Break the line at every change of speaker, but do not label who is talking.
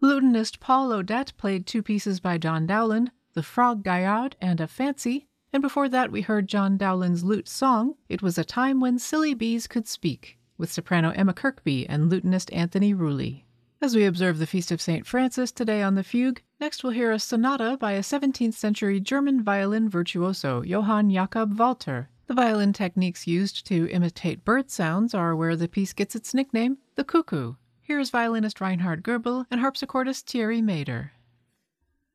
Lutenist Paul Odette played two pieces by John Dowland, The Frog Gaillard and A Fancy, and before that we heard John Dowland's lute song, It Was a Time When Silly Bees Could Speak, with soprano Emma Kirkby and lutenist Anthony Rulli. As we observe the Feast of St. Francis today on the Fugue, next we'll hear a sonata by a 17th century German violin virtuoso, Johann Jakob Walter. The violin techniques used to imitate bird sounds are where the piece gets its nickname, the cuckoo. Here is violinist Reinhard Goebel and harpsichordist Thierry Mader.